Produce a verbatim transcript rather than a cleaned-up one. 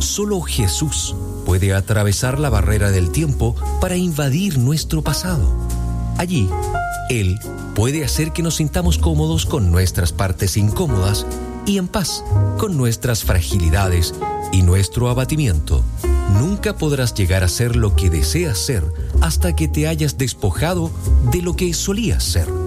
Solo Jesús puede atravesar la barrera del tiempo para invadir nuestro pasado. Allí, Él puede hacer que nos sintamos cómodos con nuestras partes incómodas y en paz con nuestras fragilidades y nuestro abatimiento. Nunca podrás llegar a ser lo que deseas ser hasta que te hayas despojado de lo que solías ser.